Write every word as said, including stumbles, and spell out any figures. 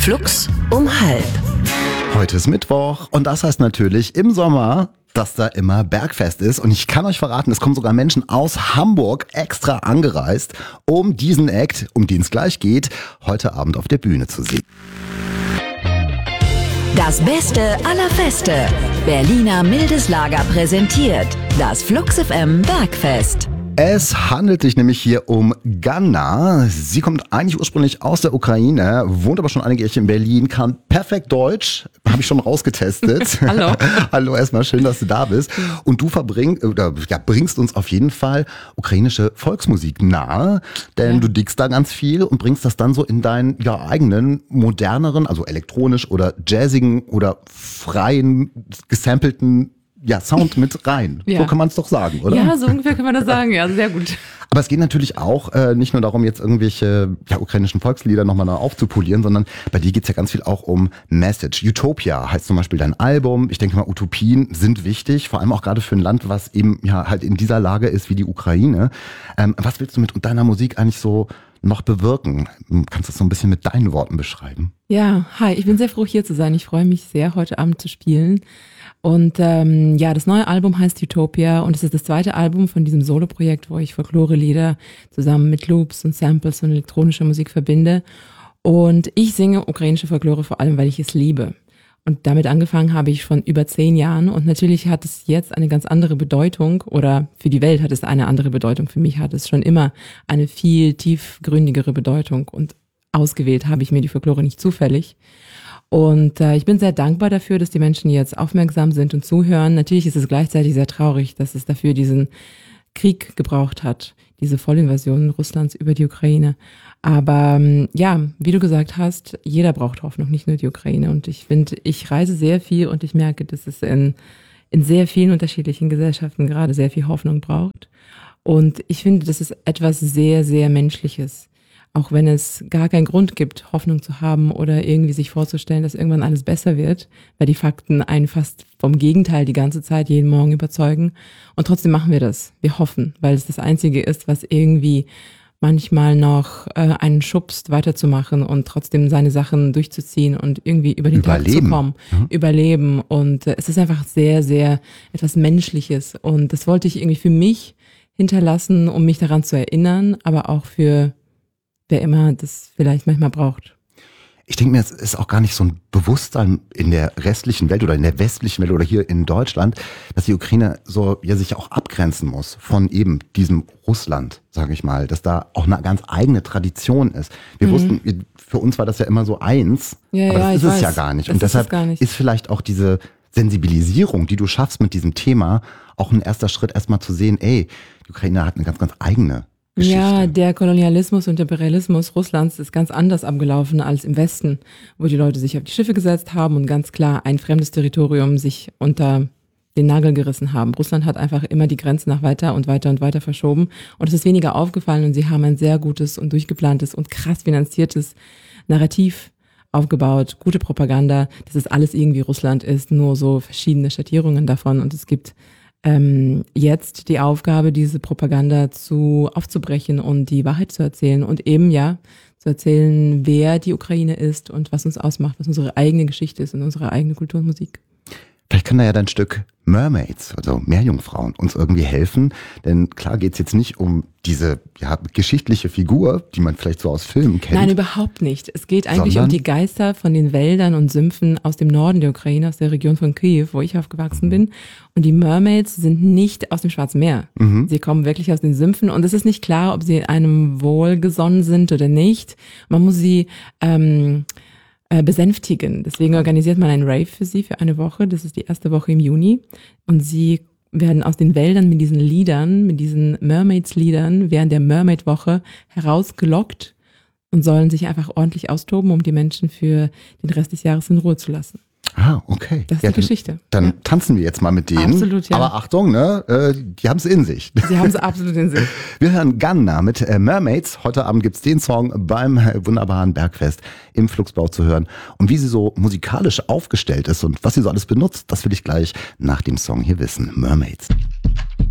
Flux um halb. Heute ist Mittwoch und das heißt natürlich im Sommer, dass da immer Bergfest ist. Und ich kann euch verraten, es kommen sogar Menschen aus Hamburg extra angereist, um diesen Act, um den es gleich geht, heute Abend auf der Bühne zu sehen. Das Beste aller Feste. Berliner Mildes Lager präsentiert das Flux F M Bergfest. Es handelt sich nämlich hier um Ganna. Sie kommt eigentlich ursprünglich aus der Ukraine, wohnt aber schon einige Jahre in Berlin, kann perfekt Deutsch, habe ich schon rausgetestet. Hallo. Hallo, erstmal schön, dass du da bist. Und du verbringst, oder ja, bringst uns auf jeden Fall ukrainische Volksmusik nahe, denn ja. du dickst da ganz viel und bringst das dann so in deinen ja, eigenen, moderneren, also elektronisch oder jazzigen oder freien, gesampelten Ja, Sound mit rein. Ja. So kann man es doch sagen, oder? Ja, so ungefähr kann man das sagen. Ja, sehr gut. Aber es geht natürlich auch äh, nicht nur darum, jetzt irgendwelche ja, ukrainischen Volkslieder nochmal neu aufzupolieren, sondern bei dir geht's ja ganz viel auch um Message. Utopia heißt zum Beispiel dein Album. Ich denke mal, Utopien sind wichtig, vor allem auch gerade für ein Land, was eben ja halt in dieser Lage ist wie die Ukraine. Ähm, was willst du mit deiner Musik eigentlich so noch bewirken? Kannst du das so ein bisschen mit deinen Worten beschreiben? Ja, hi, ich bin sehr froh, hier zu sein. Ich freue mich sehr, heute Abend zu spielen. Und ähm, ja, das neue Album heißt Utopia und es ist das zweite Album von diesem Solo-Projekt, wo ich Folklore-Lieder zusammen mit Loops und Samples und elektronischer Musik verbinde. Und ich singe ukrainische Folklore vor allem, weil ich es liebe. Und damit angefangen habe ich schon über zehn Jahren und natürlich hat es jetzt eine ganz andere Bedeutung oder für die Welt hat es eine andere Bedeutung. Für mich hat es schon immer eine viel tiefgründigere Bedeutung und ausgewählt habe ich mir die Folklore nicht zufällig. Und äh, ich bin sehr dankbar dafür, dass die Menschen jetzt aufmerksam sind und zuhören. Natürlich ist es gleichzeitig sehr traurig, dass es dafür diesen Krieg gebraucht hat, diese Vollinvasion Russlands über die Ukraine. Aber ähm, ja, wie du gesagt hast, jeder braucht Hoffnung, nicht nur die Ukraine. Und ich finde, ich reise sehr viel und ich merke, dass es in, in sehr vielen unterschiedlichen Gesellschaften gerade sehr viel Hoffnung braucht. Und ich finde, das ist etwas sehr, sehr Menschliches. Auch wenn es gar keinen Grund gibt, Hoffnung zu haben oder irgendwie sich vorzustellen, dass irgendwann alles besser wird, weil die Fakten einen fast vom Gegenteil die ganze Zeit jeden Morgen überzeugen. Und trotzdem machen wir das. Wir hoffen, weil es das Einzige ist, was irgendwie manchmal noch äh, einen schubst, weiterzumachen und trotzdem seine Sachen durchzuziehen und irgendwie über den Tag zu kommen. Mhm. Überleben. Und äh, es ist einfach sehr, sehr etwas Menschliches. Und das wollte ich irgendwie für mich hinterlassen, um mich daran zu erinnern, aber auch für wer immer das vielleicht manchmal braucht. Ich denke mir, es ist auch gar nicht so ein Bewusstsein in der restlichen Welt oder in der westlichen Welt oder hier in Deutschland, dass die Ukraine so ja sich auch abgrenzen muss von eben diesem Russland, sage ich mal, dass da auch eine ganz eigene Tradition ist. Wir mhm. wussten, für uns war das ja immer so eins, ja, aber ja, das ist es weiß. ja gar nicht. Das Und deshalb ist, nicht. ist vielleicht auch diese Sensibilisierung, die du schaffst mit diesem Thema, auch ein erster Schritt erstmal zu sehen, ey, die Ukraine hat eine ganz, ganz eigene Geschichte. Ja, der Kolonialismus und der Imperialismus Russlands ist ganz anders abgelaufen als im Westen, wo die Leute sich auf die Schiffe gesetzt haben und ganz klar ein fremdes Territorium sich unter den Nagel gerissen haben. Russland hat einfach immer die Grenzen nach weiter und weiter und weiter verschoben und es ist weniger aufgefallen und sie haben ein sehr gutes und durchgeplantes und krass finanziertes Narrativ aufgebaut, gute Propaganda, dass es alles irgendwie Russland ist, nur so verschiedene Schattierungen davon und es gibt Ähm, jetzt die Aufgabe, diese Propaganda zu aufzubrechen und die Wahrheit zu erzählen und eben ja zu erzählen, wer die Ukraine ist und was uns ausmacht, was unsere eigene Geschichte ist und unsere eigene Kultur und Musik. Vielleicht kann da ja dein Stück Mermaids, also Meerjungfrauen, uns irgendwie helfen. Denn klar geht's jetzt nicht um diese ja, geschichtliche Figur, die man vielleicht so aus Filmen kennt. Nein, überhaupt nicht. Es geht eigentlich Sondern? um die Geister von den Wäldern und Sümpfen aus dem Norden der Ukraine, aus der Region von Kyiv, wo ich aufgewachsen mhm. bin. Und die Mermaids sind nicht aus dem Schwarzen Meer. Mhm. Sie kommen wirklich aus den Sümpfen und es ist nicht klar, ob sie einem wohlgesonnen sind oder nicht. Man muss sie ähm, äh, besänftigen. Deswegen organisiert man einen Rave für sie für eine Woche. Das ist die erste Woche im Juni. Und sie werden aus den Wäldern mit diesen Liedern, mit diesen Mermaids-Liedern während der Mermaid-Woche herausgelockt und sollen sich einfach ordentlich austoben, um die Menschen für den Rest des Jahres in Ruhe zu lassen. Ah, okay. Das ist ja, die Geschichte. Dann ja. tanzen wir jetzt mal mit denen. Absolut, ja. Aber Achtung, ne, äh, die haben es in sich. Sie haben es absolut in sich. Wir hören Ganna mit äh, Mermaids. Heute Abend gibt's den Song beim äh, wunderbaren Bergfest im Fluxbau zu hören. Und wie sie so musikalisch aufgestellt ist und was sie so alles benutzt, das will ich gleich nach dem Song hier wissen. Mermaids.